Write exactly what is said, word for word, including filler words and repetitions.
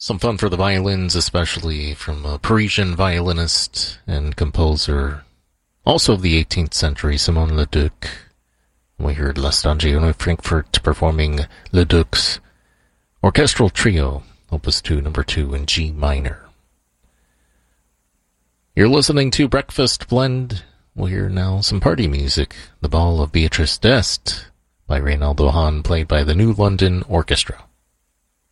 Some fun for the violins, especially from a Parisian violinist and composer, also of the eighteenth century, Simon Leduc. We heard La Stagione Frankfurt performing Leduc's Orchestral Trio, Opus two, number two in G minor. You're listening to Breakfast Blend. We'll hear now some party music. The Ball of Beatrice d'Este by Reynaldo Hahn, played by the New London Orchestra.